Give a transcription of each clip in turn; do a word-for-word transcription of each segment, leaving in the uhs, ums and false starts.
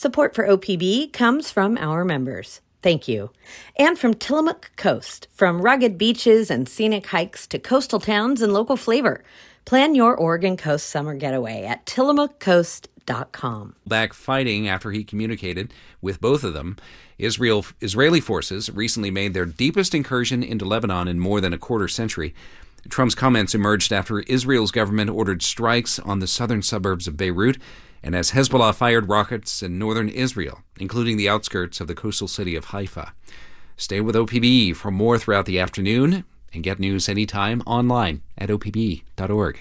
Support for O P B comes from our members. Thank you. And from Tillamook Coast, from rugged beaches and scenic hikes to coastal towns and local flavor. Plan your Oregon Coast summer getaway at tillamook coast dot com. Back fighting after he communicated with both of them. Israel, Israeli forces recently made their deepest incursion into Lebanon in more than a quarter century. Trump's comments emerged after Israel's government ordered strikes on the southern suburbs of Beirut, and as Hezbollah fired rockets in northern Israel, including the outskirts of the coastal city of Haifa. Stay with O P B for more throughout the afternoon, and get news anytime online at o p b dot org.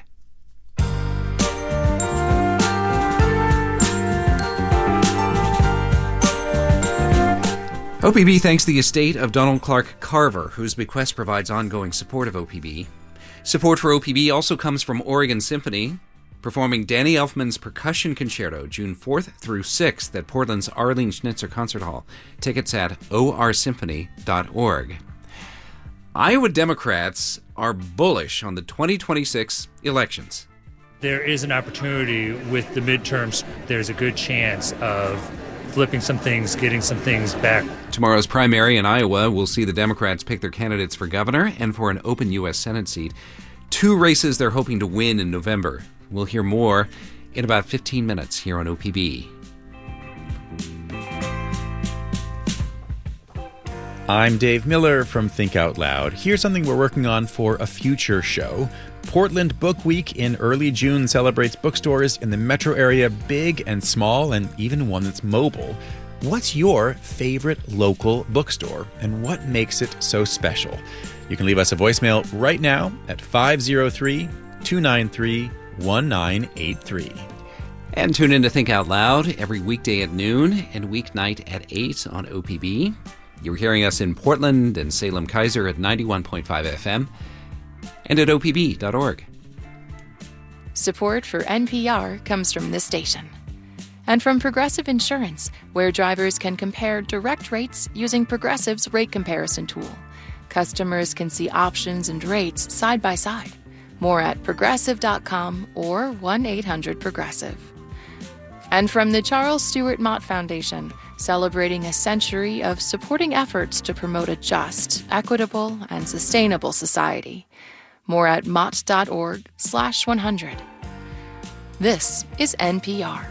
O P B thanks the estate of Donald Clark Carver, whose bequest provides ongoing support of O P B. Support for O P B also comes from Oregon Symphony, performing Danny Elfman's Percussion Concerto June fourth through sixth at Portland's Arlene Schnitzer Concert Hall. Tickets at o r symphony dot org. Iowa Democrats are bullish on the twenty twenty-six elections. There is an opportunity with the midterms. There's a good chance of flipping some things, getting some things back. Tomorrow's primary in Iowa will see the Democrats pick their candidates for governor and for an open U S Senate seat. Two races they're hoping to win in November. We'll hear more in about fifteen minutes here on O P B. I'm Dave Miller from Think Out Loud. Here's something we're working on for a future show. Portland Book Week in early June celebrates bookstores in the metro area, big and small, and even one that's mobile. What's your favorite local bookstore, and what makes it so special? You can leave us a voicemail right now at five oh three, two nine three, one nine eight three. And tune in to Think Out Loud every weekday at noon and weeknight at eight on O P B. You're hearing us in Portland and Salem-Keizer at ninety-one point five F M and at o p b dot org. Support for N P R comes from this station. And from Progressive Insurance, where drivers can compare direct rates using Progressive's rate comparison tool. Customers can see options and rates side by side. More at progressive dot com or one eight hundred progressive. And from the Charles Stewart Mott Foundation, celebrating a century of supporting efforts to promote a just, equitable, and sustainable society. More at mott dot org slash one hundred. This is N P R.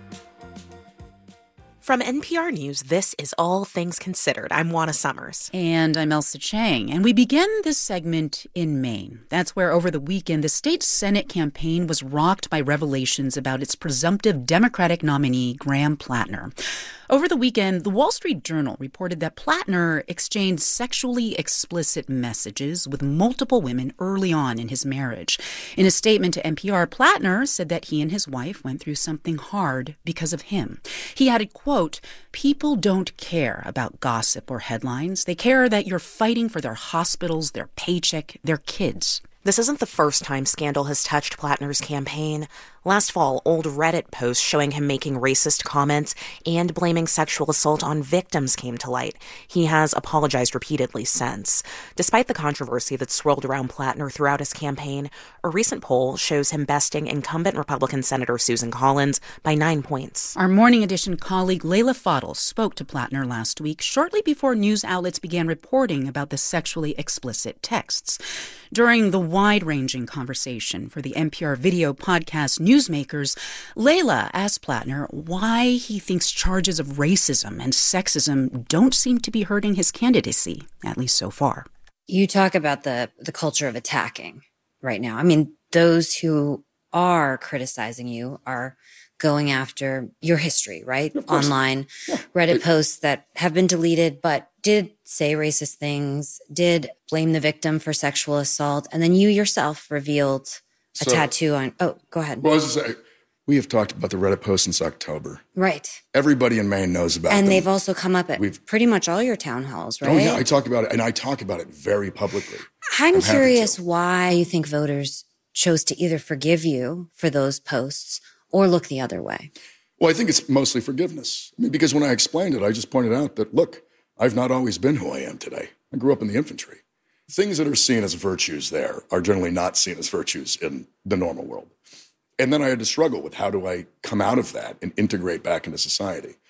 From N P R News, this is All Things Considered. I'm Juana Summers. And I'm Elsa Chang. And we begin this segment in Maine. That's where over the weekend, the state Senate campaign was rocked by revelations about its presumptive Democratic nominee, Graham Plattner. Over the weekend, the Wall Street Journal reported that Plattner exchanged sexually explicit messages with multiple women early on in his marriage. In a statement to N P R, Plattner said that he and his wife went through something hard because of him. He added, quote, "People don't care about gossip or headlines. They care that you're fighting for their hospitals, their paycheck, their kids." This isn't the first time scandal has touched Plattner's campaign. Last fall, old Reddit posts showing him making racist comments and blaming sexual assault on victims came to light. He has apologized repeatedly since. Despite the controversy that swirled around Plattner throughout his campaign, a recent poll shows him besting incumbent Republican Senator Susan Collins by nine points. Our Morning Edition colleague Layla Fadel spoke to Plattner last week, shortly before news outlets began reporting about the sexually explicit texts. During the wide-ranging conversation for the N P R video podcast Newsmakers, Layla asked Plattner why he thinks charges of racism and sexism don't seem to be hurting his candidacy, at least so far. You talk about the, the culture of attacking right now. I mean, those who are criticizing you are going after your history, right? Online, yeah. Reddit posts that have been deleted, but did say racist things, did blame the victim for sexual assault, and then you yourself revealed a so, tattoo on... Oh, go ahead. Well, I was just saying, we have talked about the Reddit posts since October. Right. Everybody in Maine knows about and them. And they've also come up at We've, pretty much all your town halls, right? Oh, yeah, I talk about it, and I talk about it very publicly. I'm, I'm curious why you think voters chose to either forgive you for those posts or look the other way. Well, I think it's mostly forgiveness. I mean, because when I explained it, I just pointed out that, look, I've not always been who I am today. I grew up in the infantry. Things that are seen as virtues there are generally not seen as virtues in the normal world. And then I had to struggle with how do I come out of that and integrate back into society.